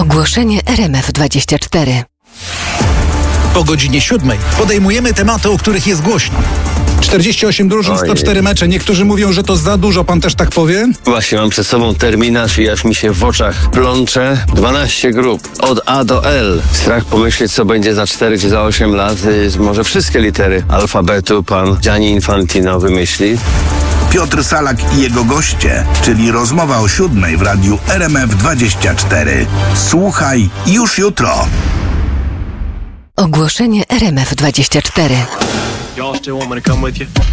Ogłoszenie RMF24. Po godzinie 7 podejmujemy tematy, o których jest głośno. 48 drużyn, 104 mecze. Niektórzy mówią, że to za dużo. Pan też tak powie? Właśnie mam przed sobą terminarz i aż mi się w oczach plącze. 12 grup. Od A do L. Strach pomyśleć, co będzie za 4 czy za 8 lat. Może wszystkie litery alfabetu pan Gianni Infantino wymyśli. Piotr Salak i jego goście, czyli rozmowa o 7 w radiu RMF24. Słuchaj już jutro. Ogłoszenie RMF24. Y'all still want me to come with you?